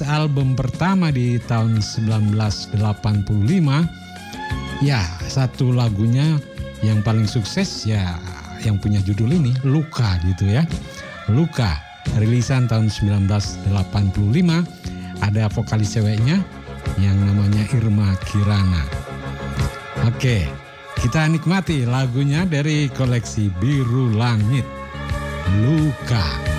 merilis album pertama di tahun 1985. Ya, satu lagunya yang paling sukses ya yang punya judul ini, Luka gitu ya. Luka, rilisan tahun 1985. Ada vokalis ceweknya yang namanya Irma Kirana. Oke, kita nikmati lagunya dari koleksi Biru Langit, Luka.